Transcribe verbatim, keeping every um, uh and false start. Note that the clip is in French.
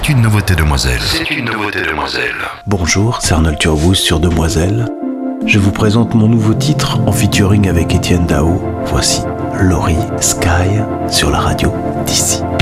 C'est une nouveauté Demoiselle. C'est une nouveauté Demoiselle. Bonjour, c'est Arnold Turbouz sur Demoiselle. Je vous présente mon nouveau titre en featuring avec Etienne Dao. Voici Laurie Sky sur la radio d'ici.